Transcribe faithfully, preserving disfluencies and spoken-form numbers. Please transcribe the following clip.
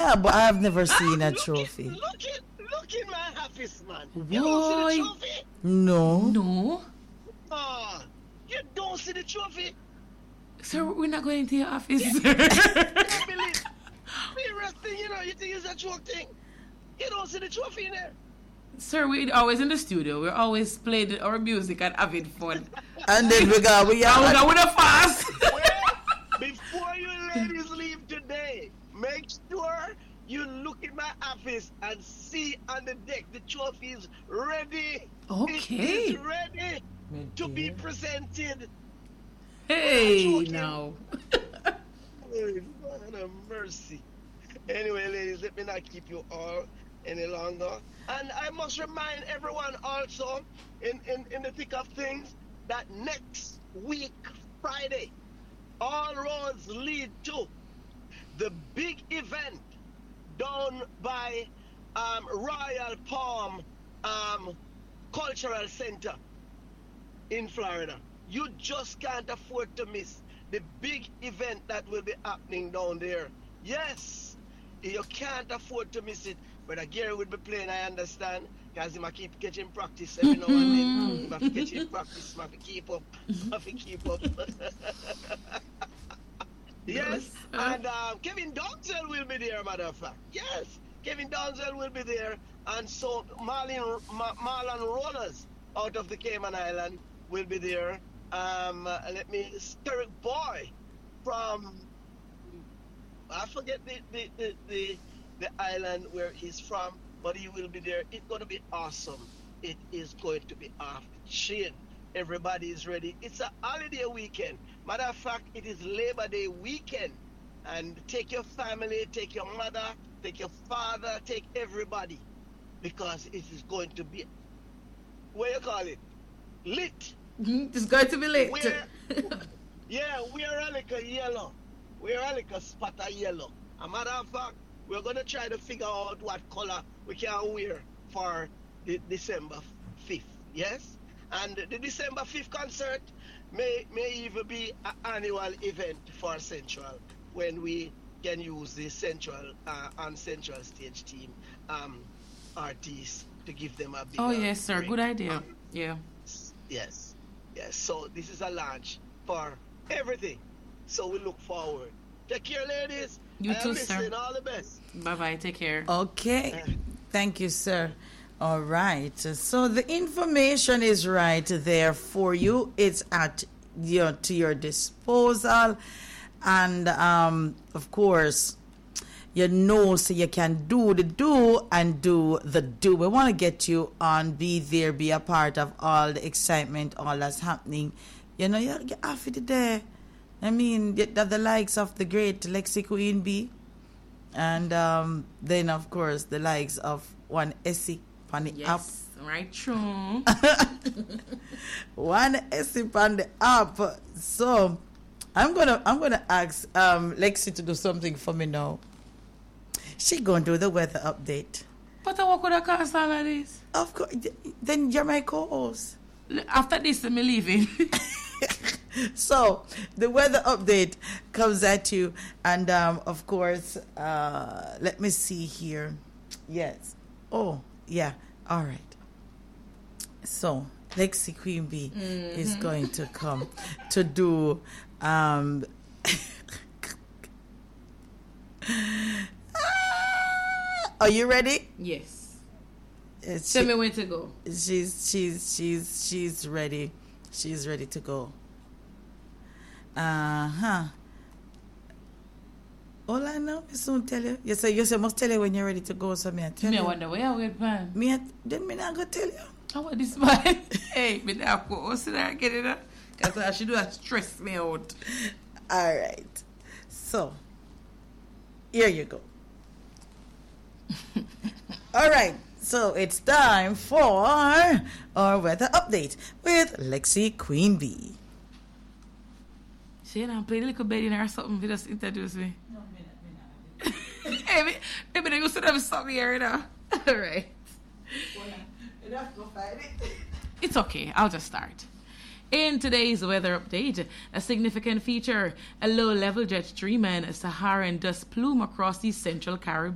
Yeah, but I've never seen ah, a look trophy. In, look in, look in my office, man. Why? You don't see the trophy? No. No. Ah, you don't see the trophy? Sir, we're not going to your office. You don't believe. Serious thing, you know, you think it's a joke thing. You don't see the trophy in there. Sir, we're always in the studio. We're always playing our music and having fun. And then we got we And we are go with a fast. Well, before you ladies leave today, make sure you look in my office and see on the deck the trophy is ready. Okay. It is ready to be presented. Hey, now. Lord, what a mercy. Anyway, ladies, let me not keep you all any longer. And I must remind everyone also, in, in, in the thick of things, that next week, Friday, all roads lead to the big event done by um, Royal Palm um, Cultural Center in Florida. You just can't afford to miss the big event that will be happening down there. Yes, you can't afford to miss it. But Gary will be playing, I understand, because he might keep catching practice every now and then. He might catch in practice, he might keep up, he might keep up. Yes, and um, Kevin Donzel will be there, matter of fact. Yes, Kevin Donzel will be there, and so Marlon, Ma- Marlon Rollers out of the Cayman Island will be there. Um, uh, let me, Spirit Boy from, I forget the, the, the, the, the island where he's from, but he will be there. It's going to be awesome. It is going to be off the chain. Everybody is ready. It's a holiday weekend. Matter of fact, it is Labor Day weekend. And take your family, take your mother, take your father, take everybody. Because it is going to be, what you call it? Lit. It's going to be late. We're, yeah, we're a little yellow. We're a little spot of yellow. A matter of fact, we're going to try to figure out what color we can wear for the December fifth. Yes? And the December fifth concert may, may even be an annual event for Central when we can use the Central uh, and Central stage team um, artists to give them a big. Oh, yes, sir. break. Good idea. Um, Yeah. Yes. Yes, so this is a launch for everything. So we look forward. Take care, ladies. You I am too, sir. listening. All the best. Bye-bye. Take care. okay. Thank you, sir. All right. So the information is right there for you. It's at your to your disposal, and um, of course, you know, so you can do the do and do the do. We want to get you on, be there, be a part of all the excitement, all that's happening. You know, you're, you're happy today. I mean, the, the likes of the great Lexi Queen B, and um, then, of course, the likes of one Essie on the app. Yes. Right, true. One Essie on the app. So, I'm gonna I'm gonna ask um, Lexi to do something for me now. She gonna do the weather update. But what could I cost all of this? Of course. Then you're my co-host. After this, I'm leaving. So the weather update comes at you, and um, of course, uh, let me see here. Yes. Oh, yeah. All right. So Lexi Queen B mm-hmm. is going to come to do. Um, Are you ready? Yes. Uh, Tell me when to go. She's she's she's she's ready. She's ready to go. Uh huh. All I know is soon tell you. You say you say must tell you when you're ready to go. So me I tell me you. Me wonder where I wait, man. Me I, then me not go tell you. How about this man? Hey, me not go. So that I get it up. Cause I should do that stress me out. All right. So here you go. All right. So it's time for our weather update with Lexi Queen B. She and play a little bed in her or something. She just introduce me. No, me not, me not. Hey, me, maybe they used to have something here now. All right. You have to find it. It's okay. I'll just start. In today's weather update, a significant feature, a low-level jet stream and Saharan dust plume across the central